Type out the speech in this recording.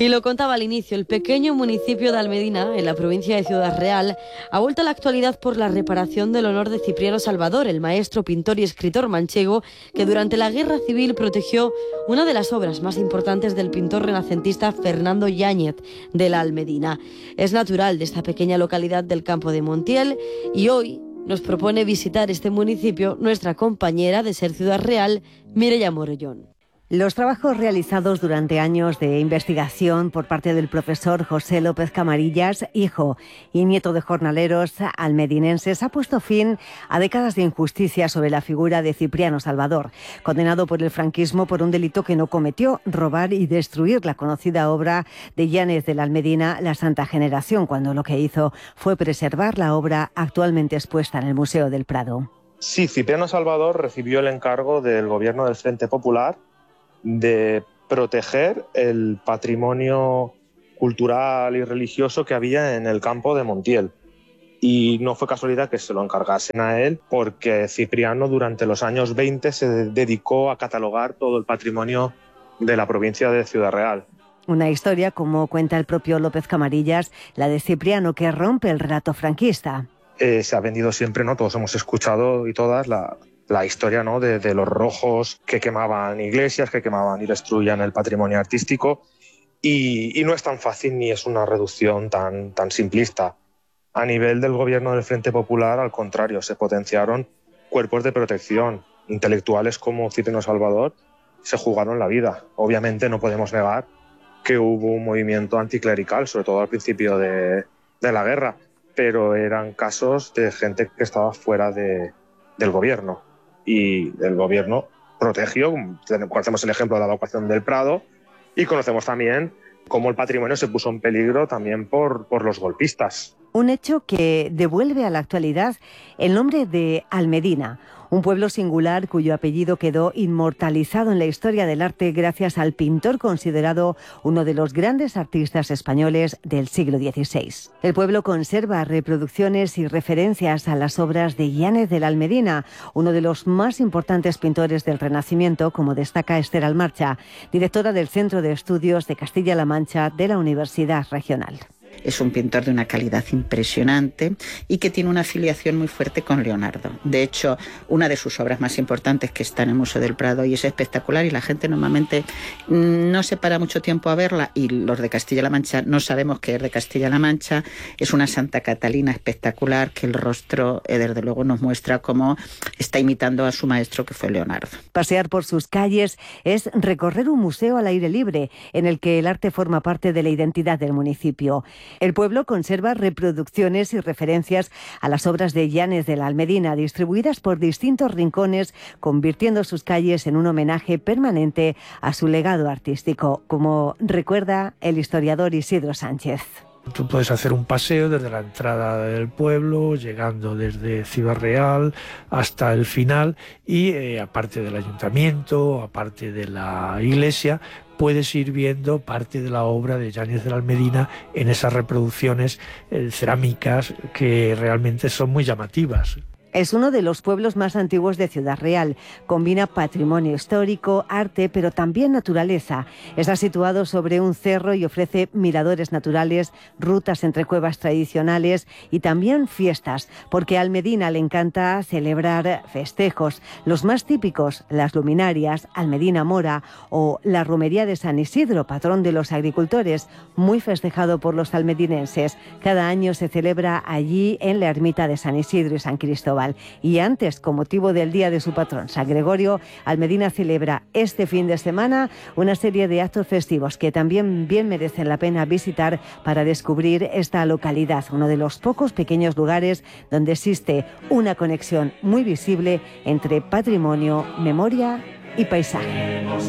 Y lo contaba al inicio, el pequeño municipio de Almedina, en la provincia de Ciudad Real, ha vuelto a la actualidad por la reparación del honor de Cipriano Salvador, el maestro, pintor y escritor manchego que durante la Guerra Civil protegió una de las obras más importantes del pintor renacentista Fernando Yáñez de la Almedina. Es natural de esta pequeña localidad del Campo de Montiel y hoy nos propone visitar este municipio nuestra compañera de Ser Ciudad Real, Mireia Morellón. Los trabajos realizados durante años de investigación por parte del profesor José López Camarillas, hijo y nieto de jornaleros almedinenses, ha puesto fin a décadas de injusticia sobre la figura de Cipriano Salvador, condenado por el franquismo por un delito que no cometió: robar y destruir la conocida obra de Yáñez de la Almedina, La Santa Generación, cuando lo que hizo fue preservar la obra actualmente expuesta en el Museo del Prado. Sí, Cipriano Salvador recibió el encargo del gobierno del Frente Popular de proteger el patrimonio cultural y religioso que había en el Campo de Montiel. Y no fue casualidad que se lo encargasen a él, porque Cipriano durante los años 20 se dedicó a catalogar todo el patrimonio de la provincia de Ciudad Real. Una historia, como cuenta el propio López Camarillas, la de Cipriano, que rompe el relato franquista. Se ha vendido siempre, ¿no? Todos hemos escuchado y todas la historia, ¿no? de los rojos que quemaban iglesias, que quemaban y destruían el patrimonio artístico, y no es tan fácil ni es una reducción tan simplista. A nivel del gobierno del Frente Popular, al contrario, se potenciaron cuerpos de protección. Intelectuales como Cipriano Salvador se jugaron la vida. Obviamente no podemos negar que hubo un movimiento anticlerical, sobre todo al principio de la guerra, pero eran casos de gente que estaba fuera del gobierno. Y el gobierno protegió. Conocemos el ejemplo de la evacuación del Prado y conocemos también cómo el patrimonio se puso en peligro también por los golpistas. Un hecho que devuelve a la actualidad el nombre de Almedina, un pueblo singular cuyo apellido quedó inmortalizado en la historia del arte gracias al pintor considerado uno de los grandes artistas españoles del siglo XVI. El pueblo conserva reproducciones y referencias a las obras de Yáñez de la Almedina, uno de los más importantes pintores del Renacimiento, como destaca Esther Almarcha, directora del Centro de Estudios de Castilla-La Mancha de la Universidad Regional. Es un pintor de una calidad impresionante y que tiene una afiliación muy fuerte con Leonardo. De hecho, una de sus obras más importantes, que está en el Museo del Prado y es espectacular, y la gente normalmente no se para mucho tiempo a verla, y los de Castilla-La Mancha no sabemos que es de Castilla-La Mancha, es una Santa Catalina espectacular que el rostro, desde luego, nos muestra cómo está imitando a su maestro, que fue Leonardo. Pasear por sus calles es recorrer un museo al aire libre en el que el arte forma parte de la identidad del municipio. El pueblo conserva reproducciones y referencias a las obras de Yáñez de la Almedina, distribuidas por distintos rincones, convirtiendo sus calles en un homenaje permanente a su legado artístico, como recuerda el historiador Isidro Sánchez. Tú puedes hacer un paseo desde la entrada del pueblo, llegando desde Ciudad Real hasta el final, y aparte del ayuntamiento, aparte de la iglesia, puedes ir viendo parte de la obra de Yáñez de la Almedina en esas reproducciones cerámicas que realmente son muy llamativas. Es uno de los pueblos más antiguos de Ciudad Real. Combina patrimonio histórico, arte, pero también naturaleza. Está situado sobre un cerro y ofrece miradores naturales, rutas entre cuevas tradicionales y también fiestas, porque a Almedina le encanta celebrar festejos. Los más típicos, las luminarias, Almedina Mora o la romería de San Isidro, patrón de los agricultores, muy festejado por los almedinenses. Cada año se celebra allí en la ermita de San Isidro y San Cristóbal. Y antes, con motivo del día de su patrón, San Gregorio, Almedina celebra este fin de semana una serie de actos festivos que también bien merecen la pena visitar para descubrir esta localidad, uno de los pocos pequeños lugares donde existe una conexión muy visible entre patrimonio, memoria y paisaje.